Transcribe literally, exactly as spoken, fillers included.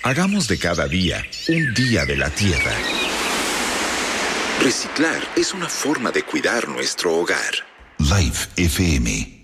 Hagamos de cada día un día de la Tierra. Reciclar es una forma de cuidar nuestro hogar. Live F M.